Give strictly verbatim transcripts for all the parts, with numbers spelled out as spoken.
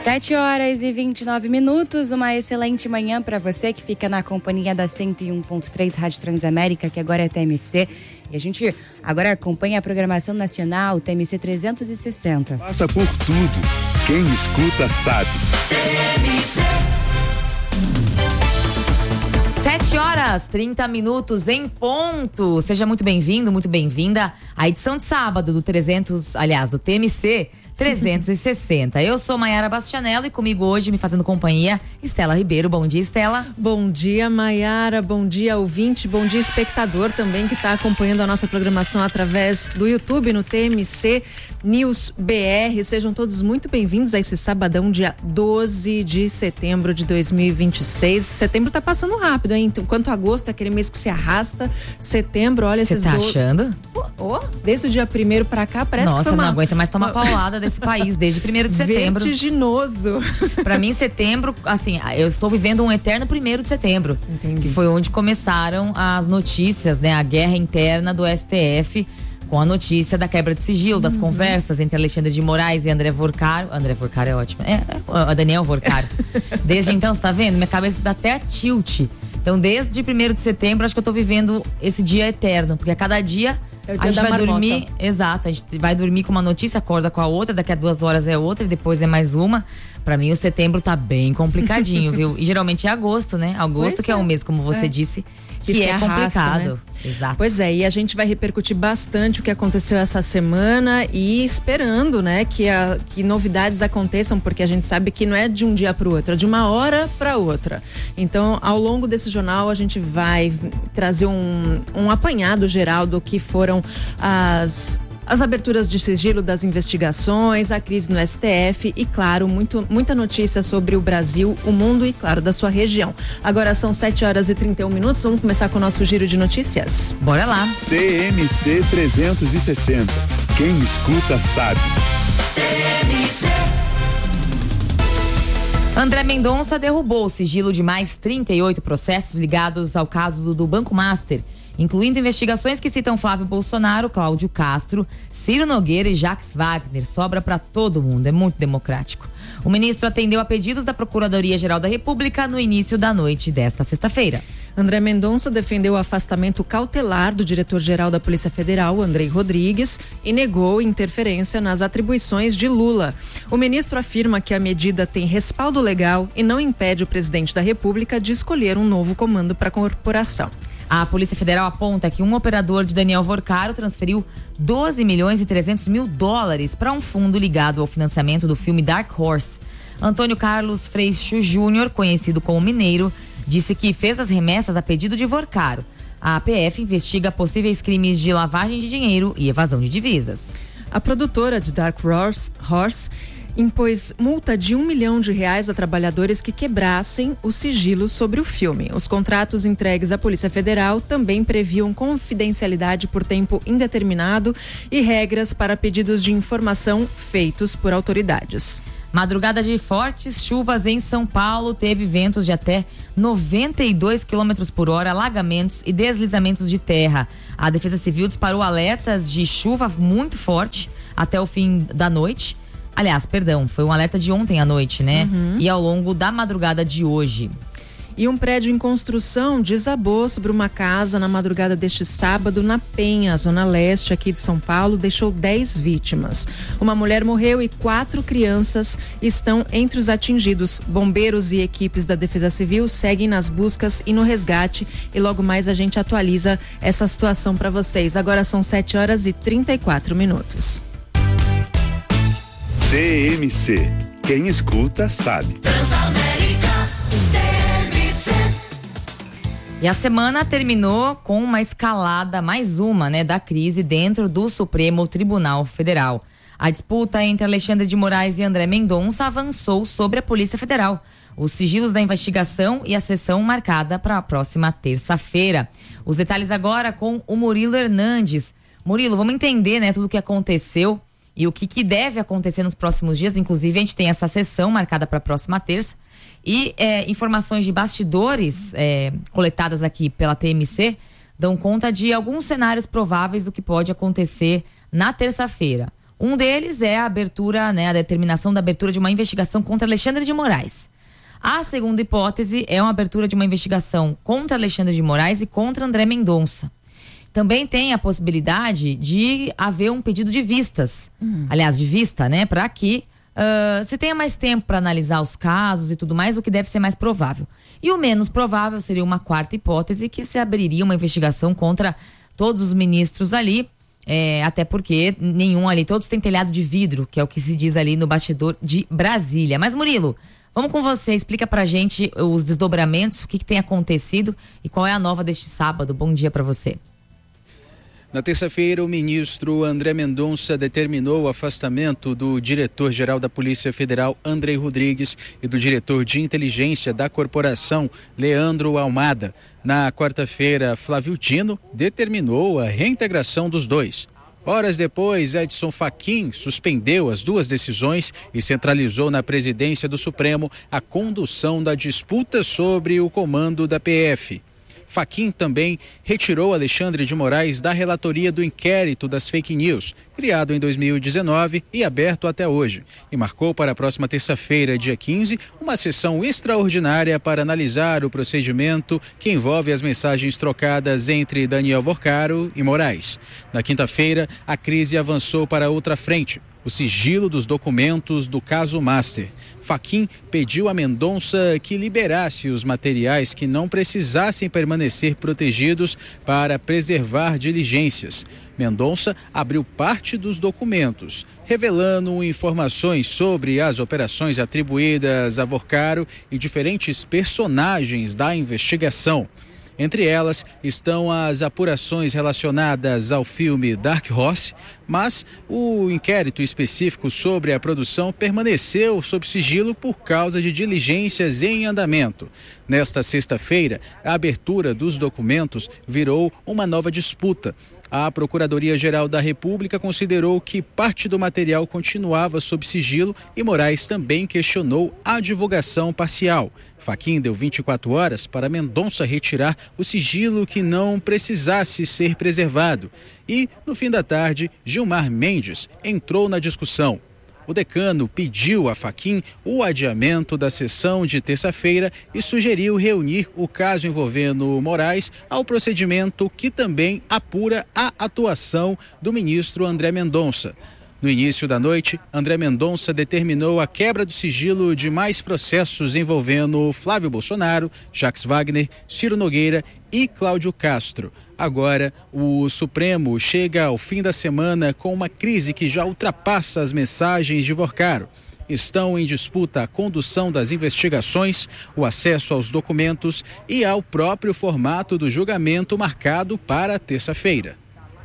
sete horas e vinte e nove minutos, uma excelente manhã para você que fica na companhia da cento e um ponto três Rádio Transamérica, que agora é T M C. E a gente agora acompanha a programação nacional T M C trezentos e sessenta. Passa por tudo. Quem escuta sabe. sete horas, trinta minutos em ponto. Seja muito bem-vindo, muito bem-vinda à edição de sábado do trezentos, aliás, do T M C trezentos e sessenta. Eu sou Maiara Bastianello e comigo hoje, me fazendo companhia, Estela Ribeiro. Bom dia, Estela. Bom dia, Maiara. Bom dia, ouvinte. Bom dia, espectador também que está acompanhando a nossa programação através do YouTube no T M C News B R. Sejam todos muito bem-vindos a esse sabadão, dia doze de setembro de dois mil e vinte e seis. Setembro tá passando rápido, hein? Enquanto agosto é aquele mês que se arrasta, setembro, olha esses... Você tá do... achando? Oh, oh, desde o dia primeiro pra cá, parece Nossa, que foi uma... não aguenta mais tomar paulada desse país, desde primeiro de setembro. Vertiginoso. Pra mim, setembro, assim, eu estou vivendo um eterno primeiro de setembro. Entendi. Que foi onde começaram as notícias, né? A guerra interna do S T F, com a notícia da quebra de sigilo, das uhum. conversas entre Alexandre de Moraes e André Vorcaro. André Vorcaro é ótimo. É, é a Daniel Vorcaro. Desde então, você tá vendo? Minha cabeça dá até a tilt. Então, desde primeiro de setembro, acho que eu tô vivendo esse dia eterno, porque a cada dia... É o dia a gente da vai marmota. dormir, exato, a gente vai dormir com uma notícia, acorda com a outra, daqui a duas horas é outra e depois é mais uma. Pra mim o setembro tá bem complicadinho, viu? E geralmente é agosto, né? Agosto pois que é. é um mês, como você é. disse, que, que é arrasta, complicado. Né? Exato. Pois é, e a gente vai repercutir bastante o que aconteceu essa semana e esperando, né, que, a, que novidades aconteçam, porque a gente sabe que não é de um dia pro outro, é de uma hora pra outra. Então, ao longo desse jornal, a gente vai trazer um, um apanhado geral do que foram as... as aberturas de sigilo das investigações, a crise no S T F e, claro, muito, muita notícia sobre o Brasil, o mundo e, claro, da sua região. Agora são sete horas e trinta e um minutos, vamos começar com o nosso giro de notícias? Bora lá. T M C trezentos e sessenta. Quem escuta sabe. André Mendonça derrubou o sigilo de mais trinta e oito processos ligados ao caso do, do Banco Master, incluindo investigações que citam Flávio Bolsonaro, Cláudio Castro, Ciro Nogueira e Jacques Wagner. Sobra para todo mundo, é muito democrático. O ministro atendeu a pedidos da Procuradoria-Geral da República no início da noite desta sexta-feira. André Mendonça defendeu o afastamento cautelar do diretor-geral da Polícia Federal, Andrei Rodrigues, e negou interferência nas atribuições de Lula. O ministro afirma que a medida tem respaldo legal e não impede o presidente da República de escolher um novo comando para a corporação. A Polícia Federal aponta que um operador de Daniel Vorcaro transferiu doze milhões e trezentos mil dólares para um fundo ligado ao financiamento do filme Dark Horse. Antônio Carlos Freixo Júnior, conhecido como Mineiro, disse que fez as remessas a pedido de Vorcaro. A A P F investiga possíveis crimes de lavagem de dinheiro e evasão de divisas. A produtora de Dark Horse, Horse impôs multa de um milhão de reais a trabalhadores que quebrassem o sigilo sobre o filme. Os contratos entregues à Polícia Federal também previam confidencialidade por tempo indeterminado e regras para pedidos de informação feitos por autoridades. Madrugada de fortes chuvas em São Paulo teve ventos de até noventa e dois quilômetros por hora, alagamentos e deslizamentos de terra. A Defesa Civil disparou alertas de chuva muito forte até o fim da noite. Aliás, perdão, foi um alerta de ontem à noite, né? Uhum. E ao longo da madrugada de hoje. E um prédio em construção desabou sobre uma casa na madrugada deste sábado na Penha, zona leste aqui de São Paulo, deixou dez vítimas. Uma mulher morreu e quatro crianças estão entre os atingidos. Bombeiros e equipes da Defesa Civil seguem nas buscas e no resgate e logo mais a gente atualiza essa situação para vocês. Agora são sete horas e trinta e quatro minutos. T M C. Quem escuta sabe. E a semana terminou com uma escalada, mais uma, né, da crise dentro do Supremo Tribunal Federal. A disputa entre Alexandre de Moraes e André Mendonça avançou sobre a Polícia Federal. Os sigilos da investigação e a sessão marcada para a próxima terça-feira. Os detalhes agora com o Murilo Hernandes. Murilo, vamos entender, né, tudo o que aconteceu e o que, que deve acontecer nos próximos dias. Inclusive, a gente tem essa sessão marcada para a próxima terça. E é, informações de bastidores é, coletadas aqui pela T M C dão conta de alguns cenários prováveis do que pode acontecer na terça-feira. Um deles é a abertura, né, a determinação da abertura de uma investigação contra Alexandre de Moraes. A segunda hipótese é uma abertura de uma investigação contra Alexandre de Moraes e contra André Mendonça. Também tem a possibilidade de haver um pedido de vistas, uhum. aliás, de vista, né, para que uh, se tenha mais tempo para analisar os casos e tudo mais, o que deve ser mais provável. E o menos provável seria uma quarta hipótese, que se abriria uma investigação contra todos os ministros ali, é, até porque nenhum ali, todos têm telhado de vidro, que é o que se diz ali no bastidor de Brasília. Mas, Murilo, vamos com você, explica pra gente os desdobramentos, o que, que tem acontecido e qual é a nova deste sábado. Bom dia para você. Na terça-feira, o ministro André Mendonça determinou o afastamento do diretor-geral da Polícia Federal, Andrei Rodrigues, e do diretor de inteligência da corporação, Leandro Almada. Na quarta-feira, Flávio Dino determinou a reintegração dos dois. Horas depois, Edson Fachin suspendeu as duas decisões e centralizou na presidência do Supremo a condução da disputa sobre o comando da P F. Fachin também retirou Alexandre de Moraes da relatoria do inquérito das fake news, criado em dois mil e dezenove e aberto até hoje, e marcou para a próxima terça-feira, dia quinze, uma sessão extraordinária para analisar o procedimento que envolve as mensagens trocadas entre Daniel Vorcaro e Moraes. Na quinta-feira, a crise avançou para outra frente: o sigilo dos documentos do caso Master. Fachin pediu a Mendonça que liberasse os materiais que não precisassem permanecer protegidos para preservar diligências. Mendonça abriu parte dos documentos, revelando informações sobre as operações atribuídas a Vorcaro e diferentes personagens da investigação. Entre elas estão as apurações relacionadas ao filme Dark Horse, mas o inquérito específico sobre a produção permaneceu sob sigilo por causa de diligências em andamento. Nesta sexta-feira, a abertura dos documentos virou uma nova disputa. A Procuradoria-Geral da República considerou que parte do material continuava sob sigilo e Moraes também questionou a divulgação parcial. Fachin deu vinte e quatro horas para Mendonça retirar o sigilo que não precisasse ser preservado. E, no fim da tarde, Gilmar Mendes entrou na discussão. O decano pediu a Fachin o adiamento da sessão de terça-feira e sugeriu reunir o caso envolvendo Moraes ao procedimento que também apura a atuação do ministro André Mendonça. No início da noite, André Mendonça determinou a quebra do sigilo de mais processos envolvendo Flávio Bolsonaro, Jacques Wagner, Ciro Nogueira e Cláudio Castro. Agora, o Supremo chega ao fim da semana com uma crise que já ultrapassa as mensagens de Vorcaro. Estão em disputa a condução das investigações, o acesso aos documentos e ao próprio formato do julgamento marcado para terça-feira.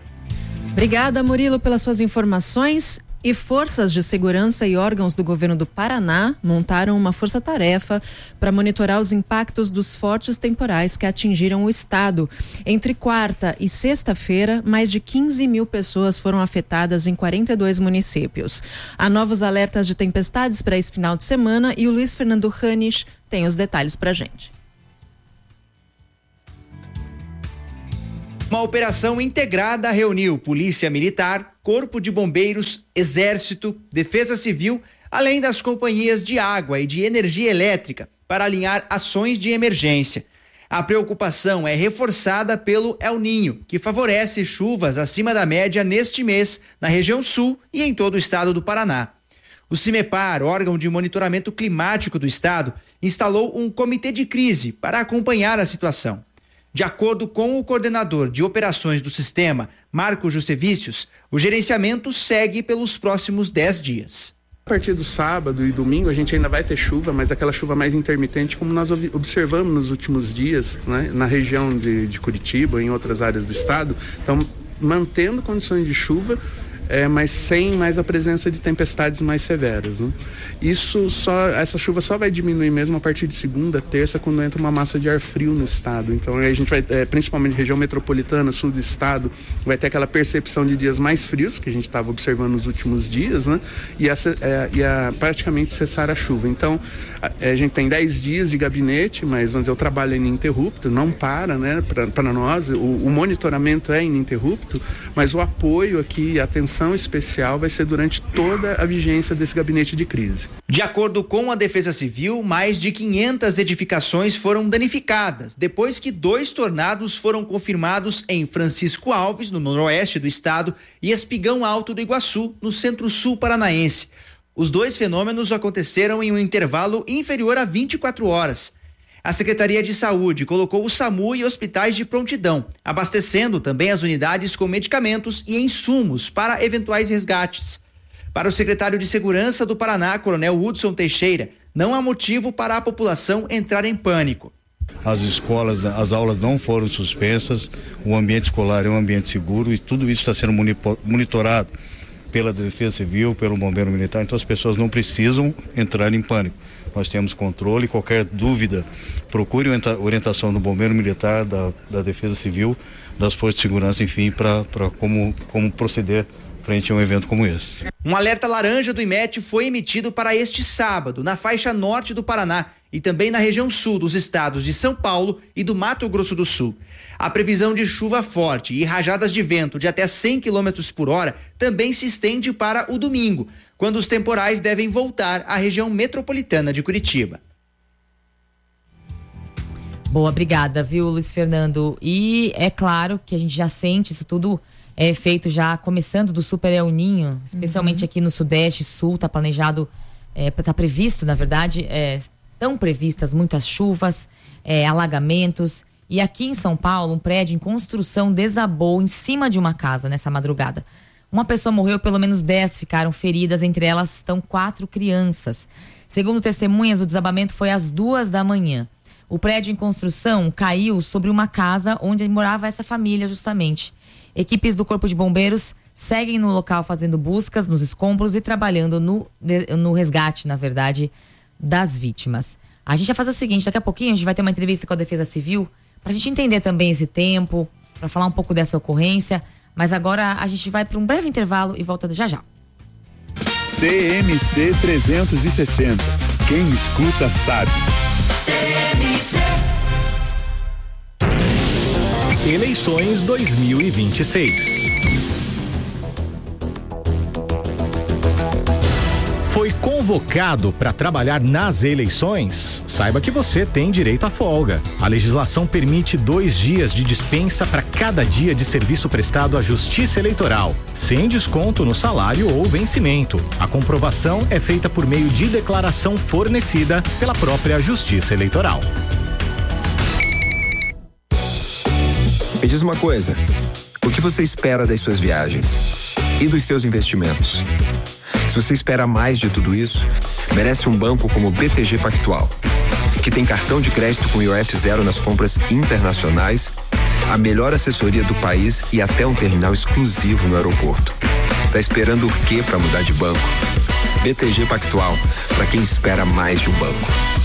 Obrigada, Murilo, pelas suas informações. E forças de segurança e órgãos do governo do Paraná montaram uma força-tarefa para monitorar os impactos dos fortes temporais que atingiram o estado. Entre quarta e sexta-feira, mais de quinze mil pessoas foram afetadas em quarenta e dois municípios. Há novos alertas de tempestades para esse final de semana e o Luiz Fernando Hanich tem os detalhes para a gente. Uma operação integrada reuniu Polícia Militar, Corpo de Bombeiros, Exército, Defesa Civil, além das companhias de água e de energia elétrica, para alinhar ações de emergência. A preocupação é reforçada pelo El Ninho, que favorece chuvas acima da média neste mês na região sul e em todo o estado do Paraná. O CIMEPAR, órgão de monitoramento climático do estado, instalou um comitê de crise para acompanhar a situação. De acordo com o coordenador de operações do sistema, Marco Jussevicius, o gerenciamento segue pelos próximos dez dias. A partir do sábado e domingo a gente ainda vai ter chuva, mas aquela chuva mais intermitente, como nós observamos nos últimos dias, né, na região de, de Curitiba e em outras áreas do estado. Então, mantendo condições de chuva, É, mas sem mais a presença de tempestades mais severas, né? Isso só, essa chuva só vai diminuir mesmo a partir de segunda, terça, quando entra uma massa de ar frio no estado. Então a gente vai, é, principalmente região metropolitana, sul do estado, vai ter aquela percepção de dias mais frios que a gente estava observando nos últimos dias, né? E a, é, e a praticamente cessar a chuva. Então a, a gente tem dez dias de gabinete, mas onde eu trabalho é ininterrupto, não para, né? Para nós, o, o monitoramento é ininterrupto, mas o apoio aqui, a atenção atenção especial vai ser durante toda a vigência desse gabinete de crise. De acordo com a Defesa Civil, mais de quinhentas edificações foram danificadas depois que dois tornados foram confirmados em Francisco Alves, no noroeste do estado, e Espigão Alto do Iguaçu, no centro-sul paranaense. Os dois fenômenos aconteceram em um intervalo inferior a vinte e quatro horas. A Secretaria de Saúde colocou o SAMU e hospitais de prontidão, abastecendo também as unidades com medicamentos e insumos para eventuais resgates. Para o secretário de Segurança do Paraná, Coronel Hudson Teixeira, não há motivo para a população entrar em pânico. As escolas, as aulas não foram suspensas, o ambiente escolar é um ambiente seguro e tudo isso está sendo monitorado pela Defesa Civil, pelo Bombeiro Militar, então as pessoas não precisam entrar em pânico. Nós temos controle, qualquer dúvida, procure orientação do Bombeiro Militar, da, da Defesa Civil, das Forças de Segurança, enfim, para como, como proceder frente a um evento como esse. Um alerta laranja do I M E T foi emitido para este sábado, na faixa norte do Paraná e também na região sul dos estados de São Paulo e do Mato Grosso do Sul. A previsão de chuva forte e rajadas de vento de até cem quilômetros por hora também se estende para o domingo, quando os temporais devem voltar à região metropolitana de Curitiba. Boa, obrigada, viu, Luiz Fernando? E é claro que a gente já sente isso tudo é feito já começando do Super El Ninho, especialmente uhum. aqui no Sudeste, Sul, tá planejado, é, tá previsto, na verdade, é, estão previstas muitas chuvas, é, alagamentos. E aqui em São Paulo, um prédio em construção desabou em cima de uma casa nessa madrugada. Uma pessoa morreu, pelo menos dez ficaram feridas, entre elas estão quatro crianças. Segundo testemunhas, o desabamento foi às duas da manhã. O prédio em construção caiu sobre uma casa onde morava essa família, justamente. Equipes do Corpo de Bombeiros seguem no local fazendo buscas nos escombros e trabalhando no, no resgate, na verdade, das vítimas. A gente vai fazer o seguinte, daqui a pouquinho a gente vai ter uma entrevista com a Defesa Civil para a gente entender também esse tempo, para falar um pouco dessa ocorrência, mas agora a gente vai para um breve intervalo e volta já já. T M C trezentos e sessenta. Quem escuta sabe. T M C. Eleições dois mil e vinte e seis. Foi convocado para trabalhar nas eleições? Saiba que você tem direito à folga. A legislação permite dois dias de dispensa para cada dia de serviço prestado à Justiça Eleitoral, sem desconto no salário ou vencimento. A comprovação é feita por meio de declaração fornecida pela própria Justiça Eleitoral. Me diz uma coisa, o que você espera das suas viagens e dos seus investimentos? Se você espera mais de tudo isso, merece um banco como o B T G Pactual, que tem cartão de crédito com I O F zero nas compras internacionais, a melhor assessoria do país e até um terminal exclusivo no aeroporto. Tá esperando o quê para mudar de banco? B T G Pactual, para quem espera mais de um banco.